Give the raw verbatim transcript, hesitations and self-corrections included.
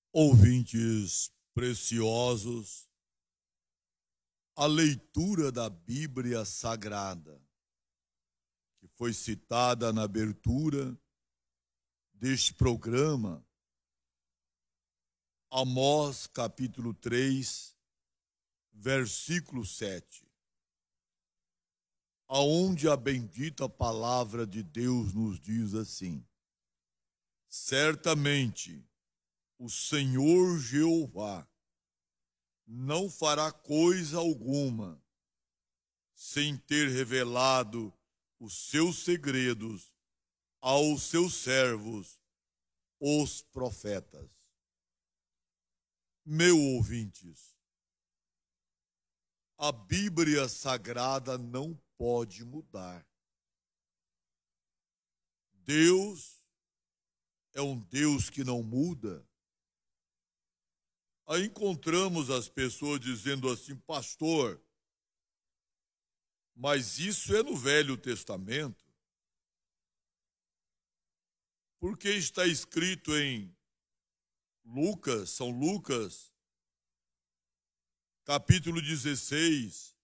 Ouvintes preciosos, a leitura da Bíblia Sagrada, que foi citada na abertura deste programa, Amós capítulo três, versículo sete, aonde a bendita palavra de Deus nos diz assim: certamente o Senhor Jeová não fará coisa alguma sem ter revelado os seus segredos aos seus servos, os profetas. Meu ouvintes, a Bíblia Sagrada não pode mudar. Deus é um Deus que não muda. Aí encontramos as pessoas dizendo assim: pastor, mas isso é no Velho Testamento. Porque está escrito em Lucas, São Lucas, capítulo dezesseis,